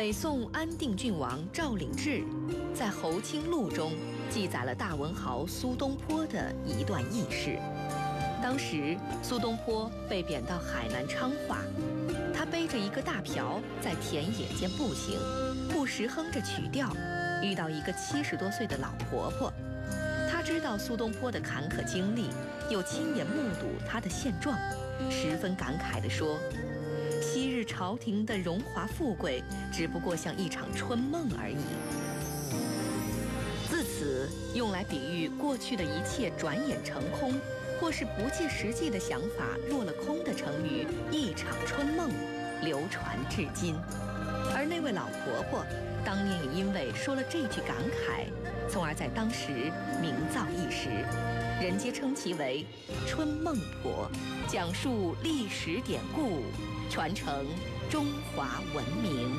北宋安定郡王赵领志在《侯清录》中记载了大文豪苏东坡的一段轶事。当时苏东坡被贬到海南昌化，他背着一个大瓢在田野间步行，不时哼着曲调，遇到一个70多岁的老婆婆。他知道苏东坡的坎坷经历，又亲眼目睹他的现状，十分感慨地说：昔日朝廷的荣华富贵，只不过像一场春梦而已。自此，用来比喻过去的一切转眼成空，或是不切实际的想法落了空的成语“一场春梦”流传至今。而那位老婆婆当年也因为说了这句感慨，从而在当时名噪一时，人皆称其为“春梦婆”，讲述历史典故，传承中华文明。